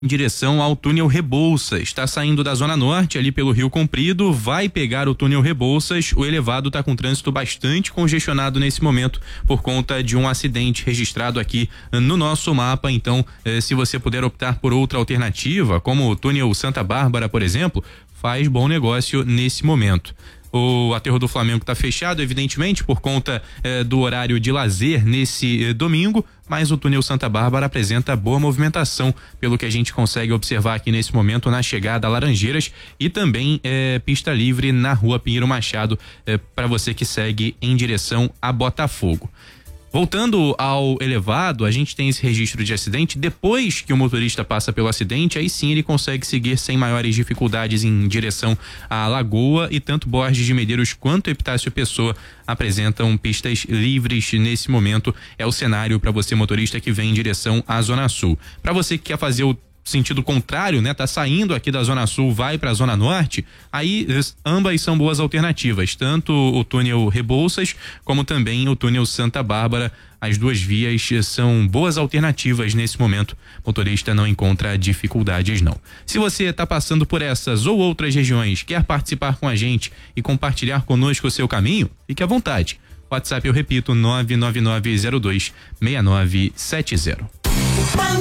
em direção ao túnel Rebouças. Está saindo da Zona Norte, ali pelo Rio Comprido, vai pegar o túnel Rebouças. O elevado está com trânsito bastante congestionado nesse momento por conta de um acidente registrado aqui no nosso mapa. Então, se você puder optar por outra alternativa, como o túnel Santa Bárbara, por exemplo, faz bom negócio nesse momento. O aterro do Flamengo está fechado, evidentemente, por conta do horário de lazer nesse domingo, mas o túnel Santa Bárbara apresenta boa movimentação, pelo que a gente consegue observar aqui nesse momento na chegada a Laranjeiras e também pista livre na rua Pinheiro Machado, para você que segue em direção a Botafogo. Voltando ao elevado, a gente tem esse registro de acidente. Depois que o motorista passa pelo acidente, aí sim ele consegue seguir sem maiores dificuldades em direção à Lagoa, e tanto Borges de Medeiros quanto Epitácio Pessoa apresentam pistas livres nesse momento. É o cenário para você, motorista, que vem em direção à Zona Sul. Para você que quer fazer o sentido contrário, né? Tá saindo aqui da Zona Sul, vai pra Zona Norte, aí ambas são boas alternativas, tanto o túnel Rebouças como também o túnel Santa Bárbara. As duas vias são boas alternativas nesse momento. O motorista não encontra dificuldades, não. Se você está passando por essas ou outras regiões, quer participar com a gente e compartilhar conosco o seu caminho, fique à vontade. WhatsApp, eu repito, 999026970.